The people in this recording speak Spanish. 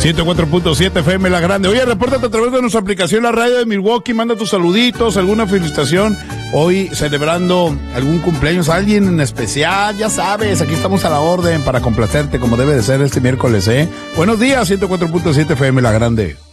104.7 FM La Grande. Oye, repórtate a través de nuestra aplicación La Radio de Milwaukee, manda tus saluditos, alguna felicitación, hoy celebrando algún cumpleaños, alguien en especial, ya sabes, aquí estamos a la orden para complacerte como debe de ser este miércoles, Buenos días, 104.7 FM La Grande.